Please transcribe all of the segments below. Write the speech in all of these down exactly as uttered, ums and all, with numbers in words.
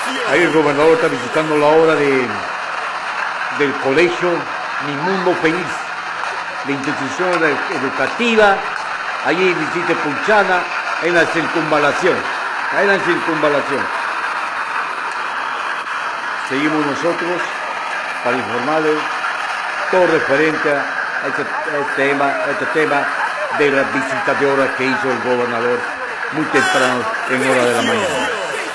Ahí el gobernador está visitando la obra de, del colegio Mi Mundo Feliz, la institución educativa, allí visite Punchana, en la circunvalación, en la circunvalación. Seguimos nosotros para informarles todo referente a este, a este, tema, a este tema de la visita de obra que hizo el gobernador muy temprano en hora de la mañana.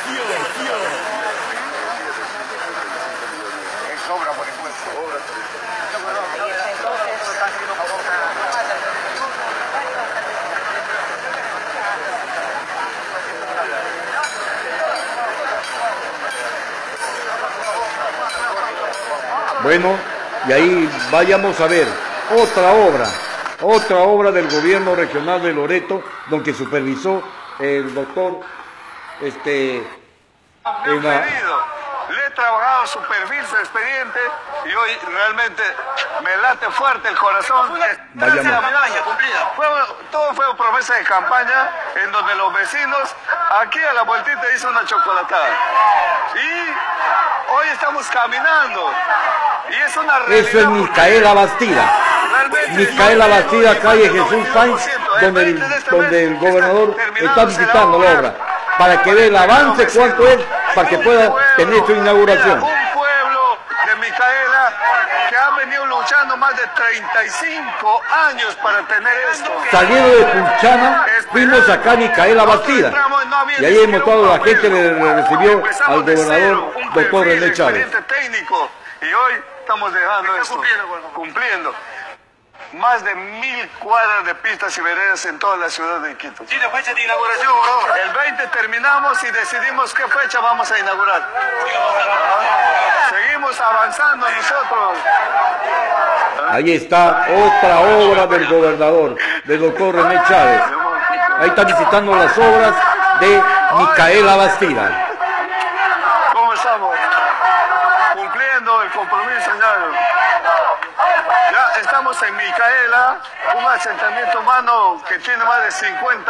Bueno, y ahí vayamos a ver otra obra, otra obra del gobierno regional de Loreto, donde supervisó el doctor, este, Me han pedido, le he trabajado su perfil, su expediente, y hoy realmente me late fuerte el corazón. Vayamos. Fue, todo fue promesa de campaña, en donde los vecinos, aquí a la vueltita hizo una chocolatada. Y hoy estamos caminando. Y es una Eso es Micaela Bastida. Micaela Bastida, calle Jesús Sainz, donde el, donde el gobernador está visitando la obra, para que vea el avance cuánto es, para que pueda tener su inauguración. Un pueblo de Micaela que ha venido luchando más de treinta y cinco años para tener esto. Saliendo de Punchana, fuimos acá a Micaela Bastida, y ahí hemos estado, la gente le recibió al gobernador doctor René Chávez. Y hoy estamos dejando esto, cumpliendo, cumpliendo. Más de mil cuadras de pistas y veredas en toda la ciudad de Quito. ¿Tiene fecha de inauguración, gobernador? El veinte terminamos y decidimos qué fecha vamos a inaugurar. Seguimos avanzando nosotros. Ahí está otra obra del gobernador, del doctor René Chávez. Ahí está visitando las obras de Micaela Bastida. ¿Cómo estamos? Cumpliendo el compromiso, ya. Ya estamos en Micaela, un asentamiento humano que tiene más de cincuenta